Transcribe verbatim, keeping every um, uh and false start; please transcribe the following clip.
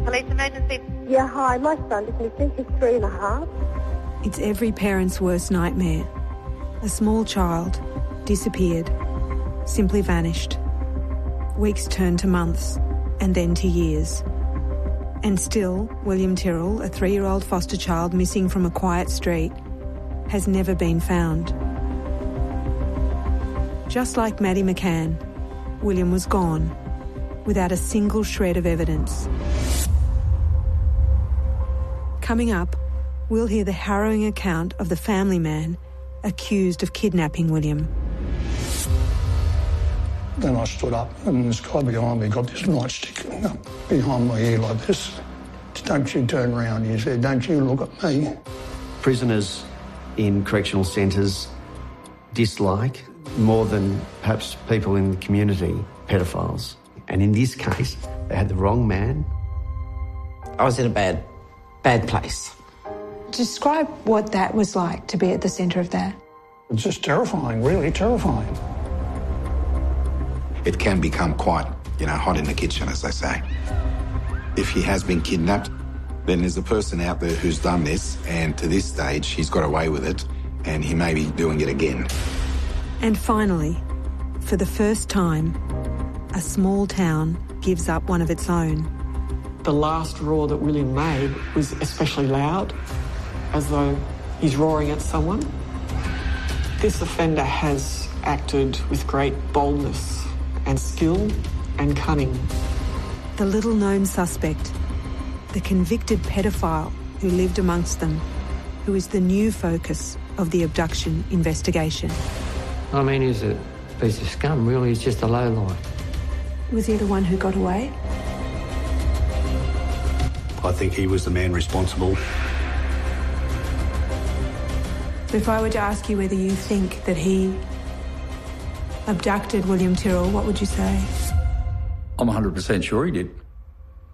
Police emergency. Yeah, hi. My son is missing. He's three and a half. It's every parent's worst nightmare. A small child disappeared, simply vanished. Weeks turned to months, and then to years. And still, William Tyrrell, a three-year-old foster child missing from a quiet street, has never been found. Just like Maddie McCann, William was gone, without a single shred of evidence. Coming up, we'll hear the harrowing account of the family man accused of kidnapping William. Then I stood up and this guy behind me got this nightstick behind my ear like this. Don't you turn around, he said, don't you look at me. Prisoners in correctional centres dislike, more than perhaps people in the community, pedophiles. And in this case, they had the wrong man. I was in a bad, bad place. Describe what that was like, to be at the centre of that. It's just terrifying, really terrifying. It can become quite, you know, hot in the kitchen, as they say. If he has been kidnapped, then there's a person out there who's done this, and to this stage, he's got away with it, and he may be doing it again. And finally, for the first time, a small town gives up one of its own. The last roar that William made was especially loud, as though he's roaring at someone. This offender has acted with great boldness and skill and cunning. The little-known suspect, the convicted pedophile who lived amongst them, who is the new focus of the abduction investigation. I mean, he's a piece of scum, really. He's just a lowlife. Was he the one who got away? I think he was the man responsible. So if I were to ask you whether you think that he abducted William Tyrrell, what would you say? I'm one hundred percent sure he did.